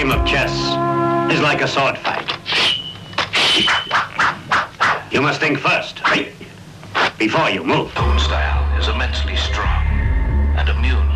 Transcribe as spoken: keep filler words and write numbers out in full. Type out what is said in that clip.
game of chess is like a sword fight. You must think first, before you move. Own style is immensely strong and immune